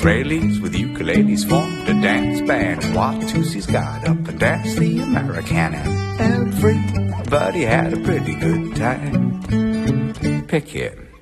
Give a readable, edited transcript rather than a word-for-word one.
Israelis with ukuleles formed a dance band. Watusi's got up and danced the American, and everybody had a pretty good time. Pick it.